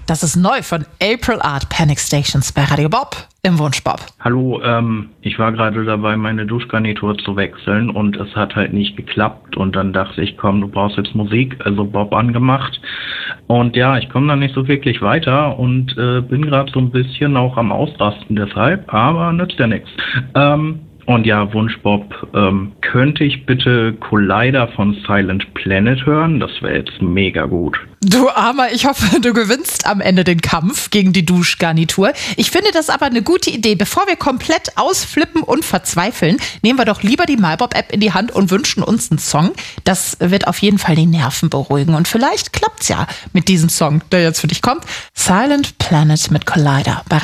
Das ist neu von April Art, Panic Stations bei Radio Bob im Wunschbob. Hallo, ich war gerade dabei, meine Duschgarnitur zu wechseln und es hat halt nicht geklappt. Und dann dachte ich, komm, du brauchst jetzt Musik, also Bob angemacht. Und ja, ich komme da nicht so wirklich weiter und bin gerade so ein bisschen auch am Ausrasten deshalb, aber nützt ja nichts. Und ja, Wunschbob, könnte ich bitte Collider von Silent Planet hören? Das wäre jetzt mega gut. Du Armer, ich hoffe, du gewinnst am Ende den Kampf gegen die Duschgarnitur. Ich finde das aber eine gute Idee. Bevor wir komplett ausflippen und verzweifeln, nehmen wir doch lieber die MyBob-App in die Hand und wünschen uns einen Song. Das wird auf jeden Fall die Nerven beruhigen. Und vielleicht klappt's ja mit diesem Song, der jetzt für dich kommt. Silent Planet mit Collider bei